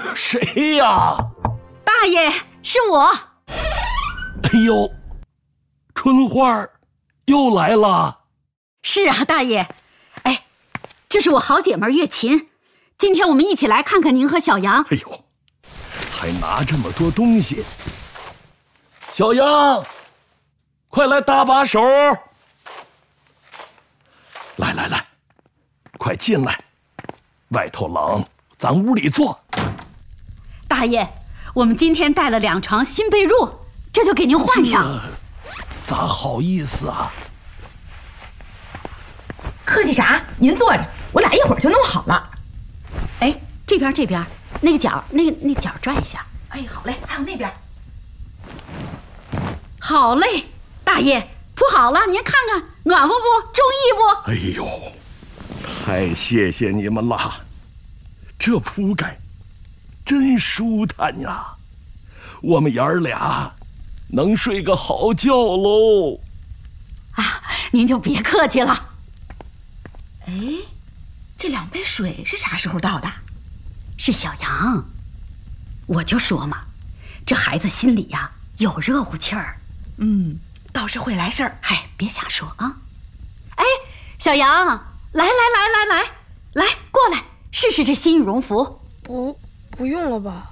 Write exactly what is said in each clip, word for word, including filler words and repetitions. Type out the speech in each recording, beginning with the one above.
谁呀？ 大爷，是我。 哎呦，春花又来了。 是啊，大爷。哎，这是我好姐妹月琴，今天我们一起来看看您和小杨。 哎呦，还拿这么多东西。小杨，快来搭把手。来来来，快进来，外头冷，咱屋里坐。 大爷，我们今天带了两床新被褥，这就给您换上。 咋好意思啊？ 客气啥？您坐着，我俩一会儿就弄好了。 哎，这边这边，那个角，那个那角拽一下。 哎，好嘞，还有那边。 好嘞，大爷，铺好了，您看看，暖和不？中意不？ 哎呦，太谢谢你们了，这铺盖真舒坦呀，我们爷儿俩能睡个好觉喽。 啊，您就别客气了。 哎，这两杯水是啥时候倒的？ 是小杨。我就说嘛，这孩子心里呀有热乎气儿。 嗯，倒是会来事儿。 嗨，别瞎说啊！哎，小杨，来来来来来来，过来试试这新羽绒服。 不，不用了吧？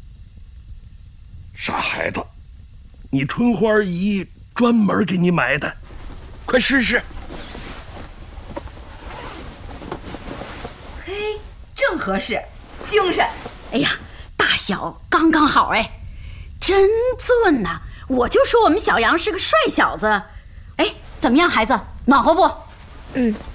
傻孩子，你春花姨专门给你买的，快试试。 嘿，正合适，精神。 哎呀，大小刚刚好，哎，真俊呐！我就说我们小杨是个帅小子。哎，怎么样，孩子，暖和不？ 嗯。